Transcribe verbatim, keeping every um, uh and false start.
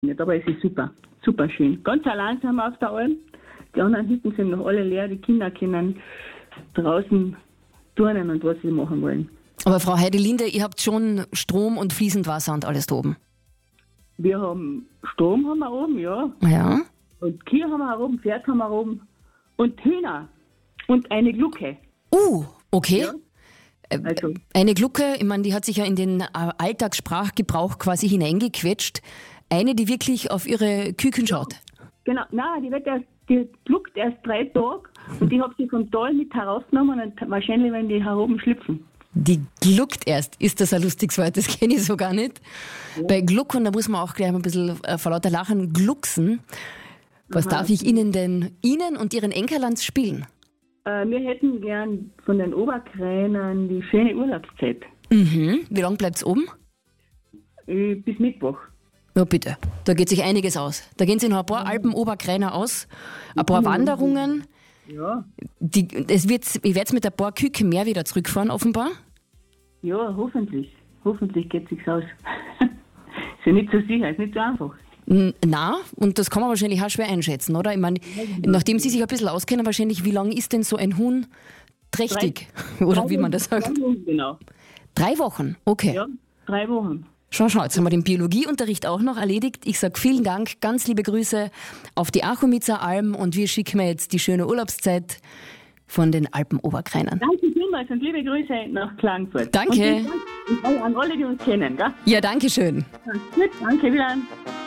Aber es ist super, super schön. Ganz allein sind wir auf der Alm. Die anderen Hütten sind noch alle leer. Die Kinder können draußen turnen und was sie machen wollen. Aber Frau Heidelinde, ihr habt schon Strom und fließend Wasser und alles da oben. Wir haben Strom haben wir oben, ja. Ja. Und Kühe haben wir oben, Pferd haben wir oben. Und Hühner. Und eine Glucke. Uh, okay. Ja. Also, Eine Glucke, ich meine, die hat sich ja in den Alltagssprachgebrauch quasi hineingequetscht. Eine, die wirklich auf ihre Küken schaut. genau, nein, die wird erst, die gluckt erst drei Tage und die habe sie vom Tal mit herausgenommen und wahrscheinlich werden die heroben schlüpfen. Die gluckt erst. Ist das ein lustiges Wort? Das kenne ich so gar nicht. Ja. Bei Gluckern, da muss man auch gleich ein bisschen äh, vor lauter Lachen glucksen. Was Aha. darf ich Ihnen denn, Ihnen und Ihren Enkellands spielen? Äh, wir hätten gern von den Oberkränern die schöne Urlaubszeit. Mhm. Wie lange bleibt es oben? Äh, bis Mittwoch. Ja, bitte. Da geht sich einiges aus. Da gehen sich noch ein paar Alpen-Oberkräner aus, ein paar Wanderungen. Ja. Die, es wird, ich werde mit ein paar Küken mehr wieder zurückfahren, offenbar. Ja, hoffentlich. Hoffentlich geht es sich aus. Ist ja nicht so sicher, ist nicht so einfach. Na, und das kann man wahrscheinlich auch schwer einschätzen, oder? Ich meine, nachdem Sie sich ein bisschen auskennen, wahrscheinlich, wie lange ist denn so ein Huhn trächtig? Drei, oder drei wie man das sagt? Drei Wochen, genau. Drei Wochen, okay. Ja, drei Wochen. Schau, schau, jetzt haben wir den Biologieunterricht auch noch erledigt. Ich sage vielen Dank, ganz liebe Grüße auf die Achomitzer Alm und wir schicken mir jetzt die schöne Urlaubszeit von den Alpen-Oberkränern. Danke vielmals und liebe Grüße nach Klagenfurt. Danke. Und an alle, die uns kennen, gell? Ja, danke schön. Ja, gut, danke, wieder.